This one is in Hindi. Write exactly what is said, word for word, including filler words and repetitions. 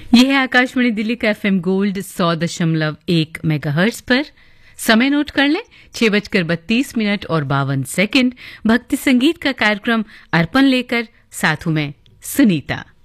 ये है आकाशवाणी दिल्ली का एफएम गोल्ड सौ दशमलव एक मेगाहर्ट्ज पर। समय नोट कर लें, छह बजकर बत्तीस मिनट और बावन सेकंड। भक्ति संगीत का कार्यक्रम अर्पण लेकर साथ हूं मैं सुनीता।